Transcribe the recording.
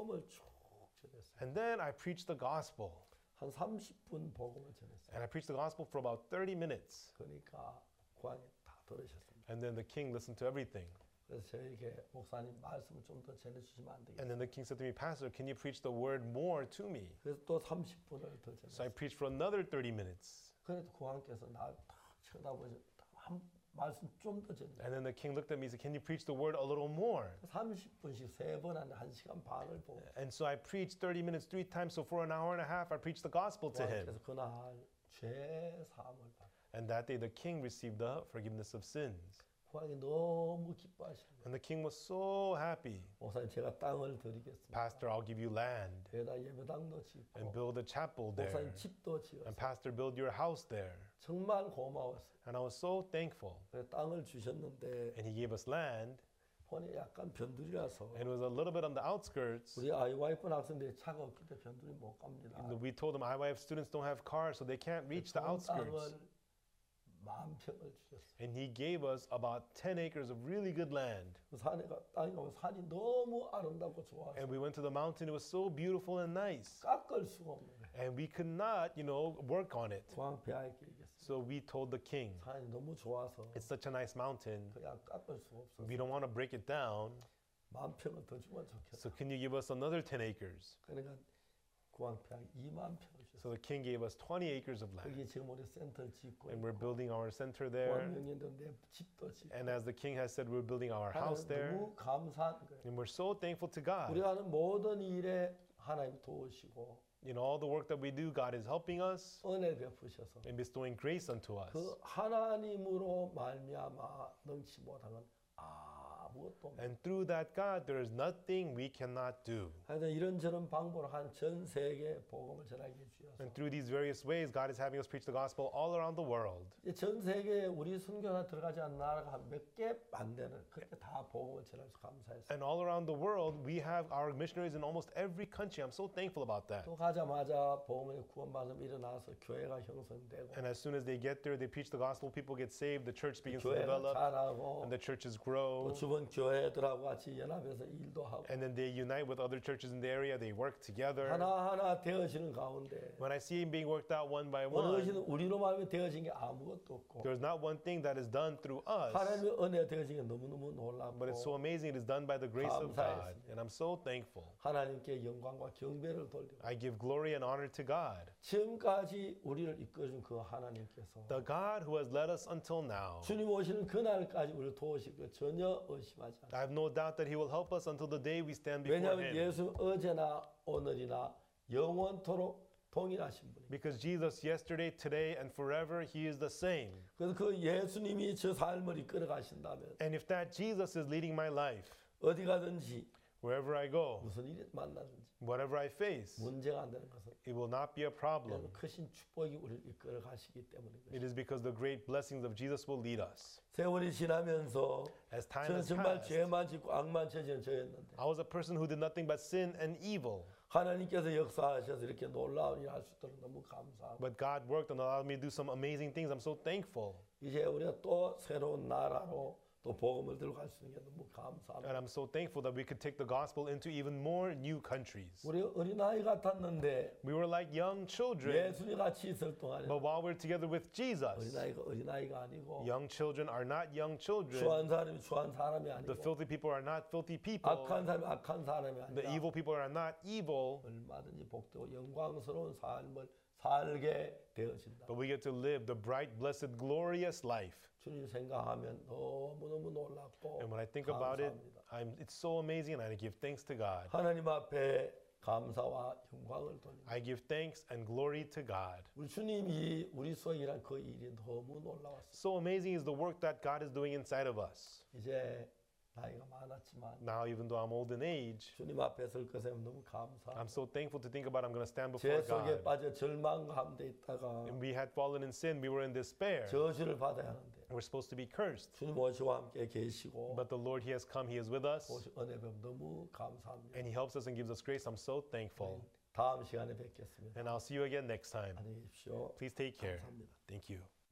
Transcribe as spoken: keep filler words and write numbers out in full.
복음을 쭉 전했어요. And then I preached the gospel. 한 삼십 분 복음을 전했어요. And I preached the gospel for about thirty minutes. 그러니까 국왕이 다 들으셨습니다. And then the king listened to everything. 그래서 저에게 목사님 말씀을 좀 더 전해주시면 안 되겠어요? And then the king said to me, Pastor, can you preach the word more to me? 그래서 또 삼십 분을 더 So I 전했어요. preached for another thirty minutes. 그래도 국왕께서 나를 딱 쳐다보셔 한 말씀 좀 더 전해. And then the king looked at me and said, can you preach the word a little more? 삼십 분씩 세 번 한 한 시간 반을 보고 And so I preached thirty minutes three times. So for an hour and a half, I preached the gospel to him. 국왕께서 그날 죄 사함을 받아. And that day, the king received the forgiveness of sins. 국왕이 너무 기뻐하시는 거예요. And the king was so happy. 목사님 제가 땅을 드리겠습니다. Pastor, I'll give you land 여기다 예배당도 and 짓고 build a chapel there. 목사님 집도 And 지었어요. Pastor, build your house there. 정말 고마웠어요. And I was so thankful. 그래서 땅을 주셨는데 And he gave us land. 본이 약간 변두리라서 And it was a little bit on the outskirts. 우리 아이와이프 학생들이 차가 없기 때문에 변두리 못 갑니다. And we told them I Y F students don't have cars, so they can't reach the 좋은 outskirts. 땅을 만 평을 주셨어요. And he gave us about ten acres of really good land. 그 산에 가 땅에 가면 산이 너무 아름답고 좋아서 And we went to the mountain. It was so beautiful and nice. 깎을 수가 없는 거예요. And we could not, you know, work on it. 국왕 배하게 얘기했어요. So we told the king, 산이 너무 좋아서 it's such a nice mountain. 그냥 깎을 수가 없어서 We don't want to break it down. 만 평을 더 주면 좋겠다. So can you give us another ten acres? 그러니까 국왕 배하게 이만 평을 주셨어요. So the king gave us twenty acres of land. 여기 지금 우리 센터를 짓고 And we're building our center 국왕 there. 명령대로 내 집도 짓고 And as the king has said, we're building our house 하나님 there. 너무 감사한 거예요. And we're so thankful to God. 우리가 하는 모든 일에 하나님 도우시고 In all the work that we do, God is helping us 은혜 베푸셔서 and bestowing grace unto us. 그 하나님으로 말미암아 능치 못한 건 아무것도 없는. And through that God, there is nothing we cannot do. 하여튼 이런저런 방법으로 한 전 세계 복음을 전하게 해주셔서 And through these various ways, God is having us preach the gospel all around the world. 이제 전 세계에 우리 선교사 들어가지 않는 나라가 한 몇 개 안 되는 그렇게 다 복음을 전해서 감사했어요. And all around the world, we have our missionaries in almost every country. I'm so thankful about that. 또 가자마자 복음의 구원받음 일어나서 교회가 형성되고 And as soon as they get there, they preach the gospel, people get saved, the church begins to 교회가 develop, 자라고 and the churches 또 grow. 주변 교회들하고 같이 연합해서 일도 하고 And then they unite with other churches in the area, they work together. 하나하나 되어지는 가운데 When I see them being worked out one by 어느 one, 것이든 우리로 말하면 되어진 게 아무것도 없고 there's not one thing that is done through us, 하나님의 은혜가 되어진 게 너무너무 놀랍고 but it's so amazing it is done by the grace of God. And I'm so thankful. 하나님께 영광과 경배를 돌리고 I give glory and honor to God, 지금까지 우리를 이끌어준 그 하나님께서 the God who has led us until now. 주님 오시는 그날까지 우리를 도우실 거 전혀 의심하지 않아요. I have no doubt that He will help us until the day we stand before 왜냐하면 Him. 예수 어제나 오늘이나 영원토록 동일하신 분입니다. Because Jesus, yesterday, today, and forever, He is the same. 그래서 그 예수님이 저 삶을 이끌어 가신다면 And if that Jesus is leading my life, 어디 가든지 wherever I go, 무슨 일이 만나든지 whatever I face, 문제가 안 되는 것은 it will not be a problem. 크신 축복이 우리를 이끌어 가시기 때문입니다. It is because the great blessings of Jesus will lead us. 세월이 지나면서 As time 저는 has 정말 passed, 죄만 짓고 악만 저지른 저였는데 I was a person who did nothing but sin and evil. 하나님께서 역사하셔서 이렇게 놀라운 일을 할 수 있도록 너무 감사하고 But God worked and allowed me to do some amazing things. I'm so thankful. 이제 우리가 또 새로운 나라로 또 복음을 들고 갈 수 있는 게 너무 감사합니다. And I'm so thankful that we could take the gospel into even more new countries. 우리 어린아이 같았는데 We were like young children, 예수님 같이 있을 동안에 but while we're together with Jesus, 어린아이가 어린아이가 아니고 young children are not young children. 추한 사람이 추한 사람이 The 아니고 filthy people are not filthy people. 악한 사람이 악한 사람이 The 아니라 evil people are not evil. 얼마든지 복되고 영광스러운 삶을 살게 되어진다. But we get to live the bright, blessed, glorious life. 주님 생각하면 너무너무 놀랍고 And when I think about it, 감사합니다. I'm, it's so amazing, and I give thanks to God. 하나님 앞에 감사와 영광을 돌립니다. I give thanks and glory to God. 우리 주님이 우리 속에 일한 그 일이 너무 놀라웠어요. So amazing is the work that God is doing inside of us. 이제 나이가 많았지만 Now, even though I'm old in age, 주님 앞에 설 것에 너무 감사합니다. I'm so thankful to think about I'm going to stand 죄 before 속에 God. 빠져 절망함대 있다가 And we had fallen in sin. We were in despair. 저주를 받아야 하는데 We're supposed to be cursed. 주님 오시와 함께 계시고 But the Lord, He has come. He is with us. 오시 은혜 베풀 너무 감사합니다. And He helps us and gives us grace. I'm so thankful. 다음 시간에 뵙겠습니다. And I'll see you again next time. 안녕히 계십시오. Please take care. 감사합니다. Thank you.